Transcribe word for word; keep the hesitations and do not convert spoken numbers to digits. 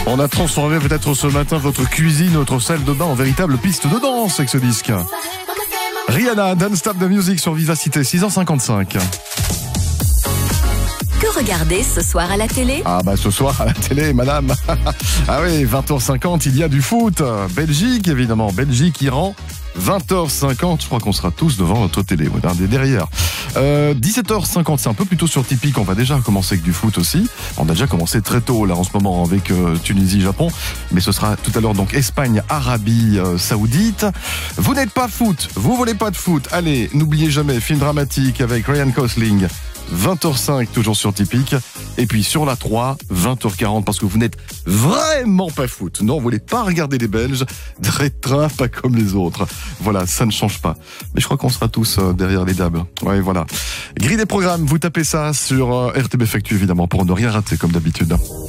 On a transformé peut-être ce matin votre cuisine, votre salle de bain en véritable piste de danse avec ce disque. Rihanna, Don't Stop the Music sur Vivacité, six heures cinquante-cinq. Que regarder ce soir à la télé? Ah bah ce soir à la télé, madame. Ah oui, vingt heures cinquante, il y a du foot. Belgique, évidemment. Belgique, Iran. vingt heures cinquante, je crois qu'on sera tous devant notre télé, regardez derrière. Euh, dix-sept heures cinquante, c'est un peu plutôt sur Typique, on va déjà commencer avec du foot aussi. On a déjà commencé très tôt là en ce moment avec euh, Tunisie, Japon, mais ce sera tout à l'heure donc Espagne, Arabie euh, Saoudite. Vous n'êtes pas foot, vous voulez pas de foot, allez, n'oubliez jamais, film dramatique avec Ryan Gosling. vingt heures cinq, toujours sur Typique. Et puis sur la trois, vingt heures quarante, parce que vous n'êtes vraiment pas foot. Non, vous voulez pas regarder les Belges. Très train, pas comme les autres. Voilà, ça ne change pas. Mais je crois qu'on sera tous euh, derrière les dabs. Ouais, voilà. Grille des programmes, vous tapez ça sur euh, R T B Factu, évidemment, pour ne rien rater, comme d'habitude.